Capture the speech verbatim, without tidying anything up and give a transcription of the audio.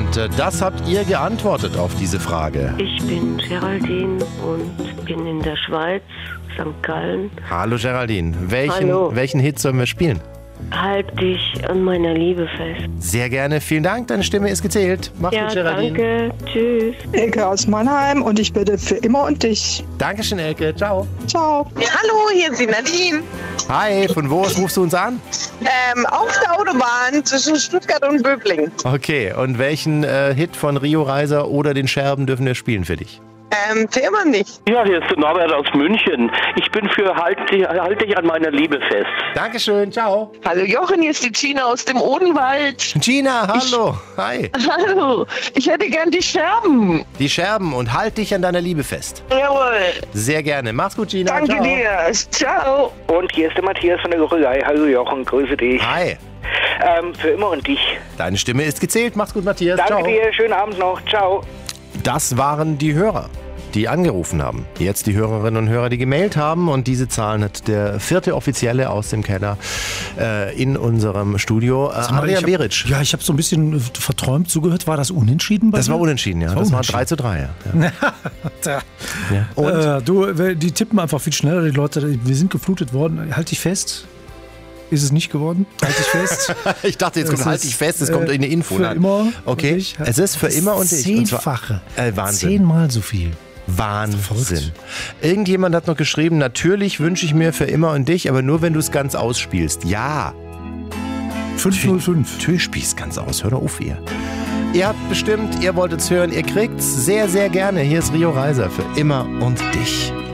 Und äh, das habt ihr geantwortet auf diese Frage. Ich bin Geraldine und bin in der Schweiz, Sankt Gallen. Hallo Geraldine. Welchen, Hallo. welchen Hit sollen wir spielen? Halt dich an meiner Liebe fest. Sehr gerne. Vielen Dank. Deine Stimme ist gezählt. Mach's Ja, gut, Geraldine. danke. Tschüss. Elke aus Mannheim und ich bitte für immer und dich. Dankeschön, Elke. Ciao. Ciao. Ja, hallo, hier ist die Nadine. Hi, von wo aus rufst du uns an? Ähm, auf der Autobahn zwischen Stuttgart und Böblingen. Okay, und welchen äh, Hit von Rio Reiser oder den Scherben dürfen wir spielen für dich? Ähm, für immer nicht. Ja, hier ist der Norbert aus München. Ich bin für Halt, halt dich an meiner Liebe fest. Dankeschön, ciao. Hallo Jochen, hier ist die Gina aus dem Odenwald. Gina, hallo. Hi. Hallo, ich hätte gern die Scherben. Die Scherben und halt dich an deiner Liebe fest. Jawohl. Sehr gerne. Mach's gut, Gina. Danke ciao. dir. Ciao. Und hier ist der Matthias von der Gorilla. Hallo Jochen, grüße dich. Hi. Ähm, für immer und dich. Deine Stimme ist gezählt. Mach's gut, Matthias. Danke ciao. dir, schönen Abend noch. Ciao. Das waren die Hörer, die angerufen haben. Jetzt die Hörerinnen und Hörer, die gemailt haben. Und diese Zahlen hat der vierte Offizielle aus dem Keller äh, in unserem Studio. Äh, Adrian Beric. Ja, ich habe so ein bisschen verträumt zugehört. War das unentschieden bei Das dir? war unentschieden, ja. Das war Das war unentschieden. drei zu drei. Ja. Ja. Ja. Und Äh, du, die tippen einfach viel schneller, die Leute. Wir sind geflutet worden. Halt dich fest. Ist es nicht geworden? Halt dich fest. ich dachte, jetzt kommt, Es halt ist, dich fest, es äh, kommt eine Info. für Nein. immer Okay, und dich. es ist für immer und dich. Und zwar- Zehnfache. Äh, Wahnsinn. Zehnmal so viel. Wahnsinn. Verrückt. Irgendjemand hat noch geschrieben, natürlich wünsche ich mir für immer und dich, aber nur wenn du es ganz ausspielst. Ja, fünf null fünf. natürlich spielst ganz aus. Hör doch auf, ihr. Ihr habt bestimmt, ihr wollt es hören, ihr kriegt's sehr, sehr gerne. Hier ist Rio Reiser für immer und dich.